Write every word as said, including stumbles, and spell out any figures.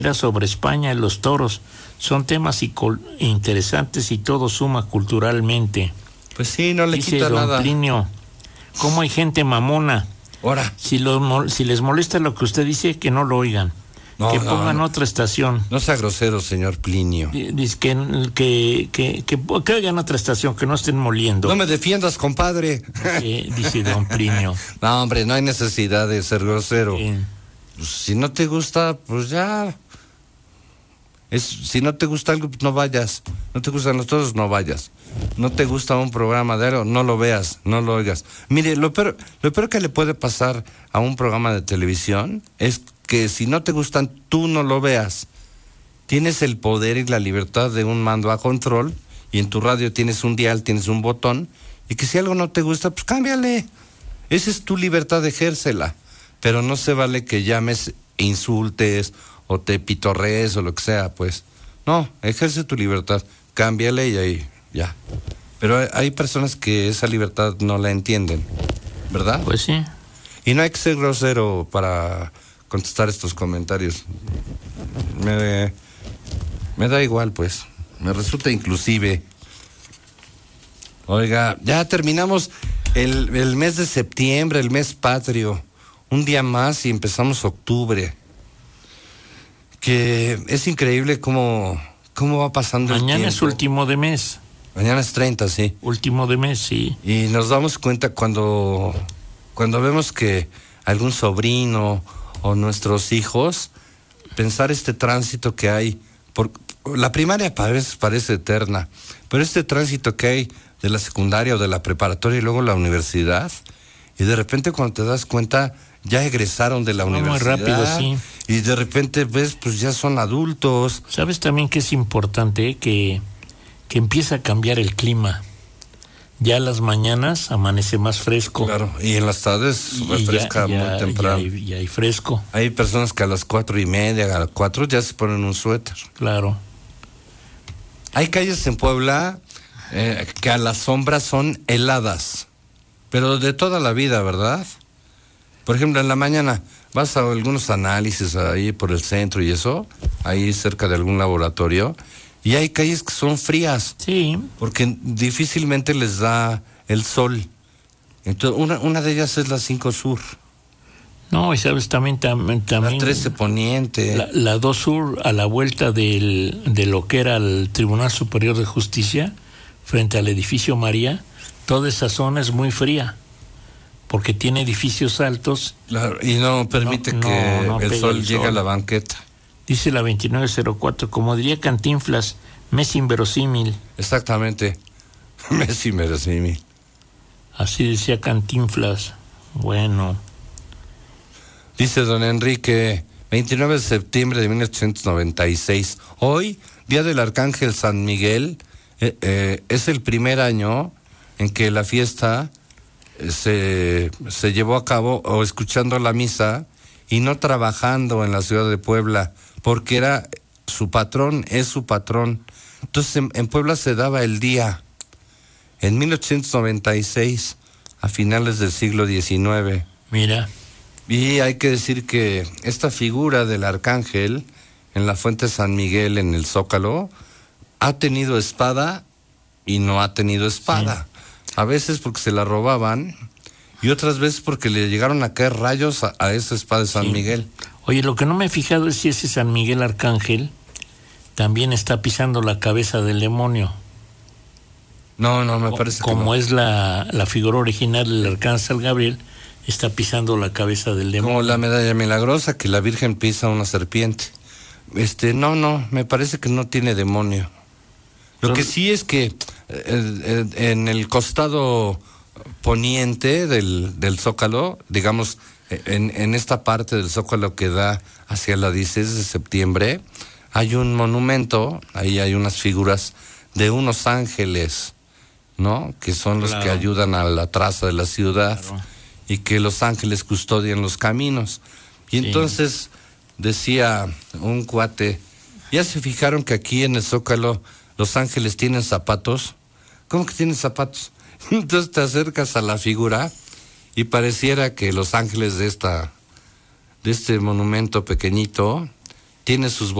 sobre España y los toros. Son temas interesantes y todo suma culturalmente. Pues sí, no le Dice quita don nada. Plinio, ¿cómo hay gente mamona? Ahora. Si, lo, si les molesta lo que usted dice, que no lo oigan. No, que no, pongan no. otra estación. No sea grosero, señor Plinio. Dice que, que, que, que, que oigan otra estación, que no estén moliendo. No me defiendas, compadre. Eh, dice don Plinio. No, hombre, no hay necesidad de ser grosero. Eh, Pues, si no te gusta, pues ya. Es, si no te gusta algo, pues no vayas. No te gustan los toros, no vayas. No te gusta un programa de algo, no lo veas, no lo oigas. Mire, lo peor, lo peor que le puede pasar a un programa de televisión es que si no te gustan, tú no lo veas. Tienes el poder y la libertad de un mando a control, y en tu radio tienes un dial, tienes un botón, y que si algo no te gusta, pues cámbiale. Esa es tu libertad, de ejérsela. Pero no se vale que llames, insultes, o te pitorrees, o lo que sea, pues. No, ejerce tu libertad, cámbiale y ahí, ya. Pero hay, hay personas que esa libertad no la entienden, ¿verdad? pues sí. Y no hay que ser grosero para contestar estos comentarios. Me, me da igual, pues. Me resulta inclusive. Oiga, ya terminamos el, el mes de septiembre, el mes patrio. Un día más y empezamos octubre. Que es increíble cómo, cómo va pasando el tiempo. Mañana es último de mes. Mañana es treinta, sí. Último de mes, sí. Y nos damos cuenta cuando, cuando vemos que algún sobrino o nuestros hijos, pensar este tránsito que hay. Por, la primaria parece, parece eterna, pero este tránsito que hay de la secundaria o de la preparatoria y luego la universidad, y de repente cuando te das cuenta, ya egresaron de la No, universidad. muy rápido, sí. Y de repente ves, pues ya son adultos. ¿Sabes también que es importante? Que, que empieza a cambiar el clima. Ya las mañanas amanece más fresco. Claro, y en las tardes Y refresca ya, ya, muy temprano. Ya hay, ya hay fresco. Hay personas que a las cuatro y media, a las cuatro ya se ponen un suéter. Claro. Hay calles en Puebla eh, que a la sombra son heladas, pero de toda la vida, ¿verdad? Por ejemplo, en la mañana vas a algunos análisis ahí por el centro y eso, ahí cerca de algún laboratorio, y hay calles que son frías. Sí. Porque difícilmente les da el sol. Entonces, una, una de ellas es la cinco Sur. No, y sabes también, tam, también La trece Poniente. La, la dos Sur, a la vuelta del, de lo que era el Tribunal Superior de Justicia, frente al edificio María, toda esa zona es muy fría, porque tiene edificios altos. Claro, y no permite no, que no, no el sol el llegue sol. a la banqueta. Dice la veintinueve cero cuatro, como diría Cantinflas, mes inverosímil. Exactamente. Mes inverosímil. Así decía Cantinflas. Bueno. Dice don Enrique, veintinueve de septiembre de mil ochocientos noventa y seis. Hoy, Día del Arcángel San Miguel, eh, eh, es el primer año en que la fiesta eh, se, se llevó a cabo o escuchando la misa y no trabajando en la ciudad de Puebla, porque era su patrón, es su patrón. Entonces en, en Puebla se daba el día. En mil ochocientos noventa y seis, a finales del siglo diecinueve. Mira. Y hay que decir que esta figura del arcángel en la Fuente San Miguel, en el Zócalo, ha tenido espada y no ha tenido espada. Sí. A veces porque se la robaban y otras veces porque le llegaron a caer rayos a, a esa espada de San sí. Miguel. Oye, lo que no me he fijado es si ese San Miguel Arcángel también está pisando la cabeza del demonio. No, no, me parece como que no. es la, la figura original del arcángel Gabriel, está pisando la cabeza del demonio. Como la medalla milagrosa, que la Virgen pisa una serpiente. Este, no, no, me parece que no tiene demonio. Lo Son... que sí es que eh, en el costado poniente del, del Zócalo, digamos, en, en esta parte del Zócalo que da hacia la dieciséis de septiembre, hay un monumento, ahí hay unas figuras de unos ángeles, ¿no? Que son los claro. que ayudan a la traza de la ciudad. Claro. Y que los ángeles custodian los caminos. Y sí. entonces decía un cuate, ¿ya se fijaron que aquí en el Zócalo los ángeles tienen zapatos? ¿Cómo que tienen zapatos? Entonces te acercas a la figura y pareciera que los ángeles de esta, de este monumento pequeñito tiene sus